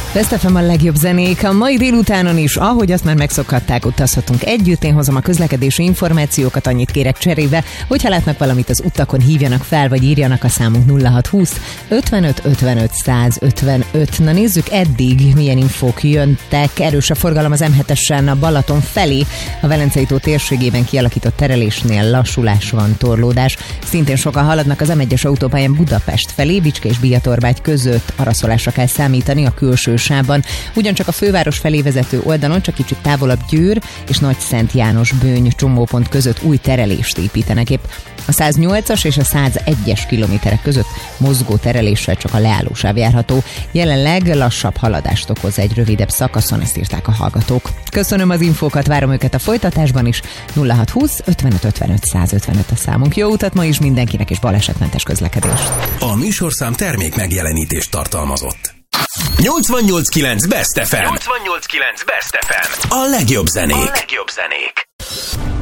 Best FM a legjobb zenék. A mai délutánon is, ahogy azt már megszokhatták, utazhatunk együtt. Én hozom a közlekedési információkat, annyit kérek cserébe, hogyha látnak valamit az utakon, hívjanak fel, vagy írjanak a számunk 0620 55 55 155. Na nézzük, eddig milyen infók jöntek. Erős a forgalom az M7-esen a Balaton felé. A Velencei-tó térségében kialakított terelésnél lassulás van, torlódás. Szintén sokan haladnak az M1-es autópályán Budapest felé, Bicske és Bíjatorbágy között araszolásra kell számítani a külső sávban. Ugyancsak a főváros felé vezető oldalon, csak kicsit távolabb Győr és Nagyszent János Böny csomópont között új terelést építenek épp. A 108-as és a 101-es kilométerek között mozgó tereléssel csak a leállósáv járható. Jelenleg lassabb haladást okoz egy rövidebb szakaszon, ezt írták a hallgatók. Köszönöm az infókat, várom őket a folytatásban is. 0620 55 55 155 a számunk. Jó utat ma is mindenkinek, és balesetmentes közlekedést. A műsorszám termék megjelenítést tartalmazott. 88.9 Best FM. 88.9 Best FM. A legjobb zenék.